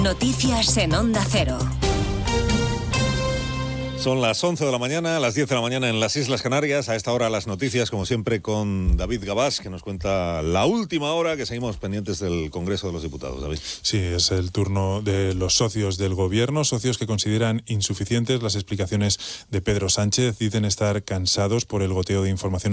Noticias en Onda Cero. Son las 11 de la mañana, las 10 de la mañana en las Islas Canarias. A esta hora las noticias, como siempre, con David Gabás, que nos cuenta la última hora, que seguimos pendientes del Congreso de los Diputados. David. Sí, es el turno de los socios del Gobierno, socios que consideran insuficientes las explicaciones de Pedro Sánchez. Dicen estar cansados por el goteo de información